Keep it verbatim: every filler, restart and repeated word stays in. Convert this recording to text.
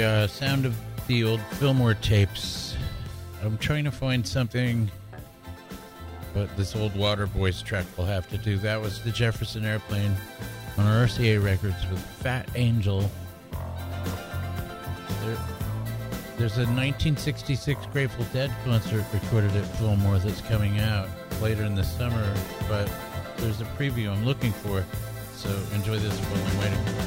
uh, sound of the old Fillmore tapes. I'm trying to find something, but this old Waterboys track will have to do. That was the Jefferson Airplane on R C A Records with Fat Angel. There, there's a nineteen sixty-six Grateful Dead concert recorded at Fillmore that's coming out later in the summer, but there's a preview I'm looking for, so enjoy this while I'm waiting.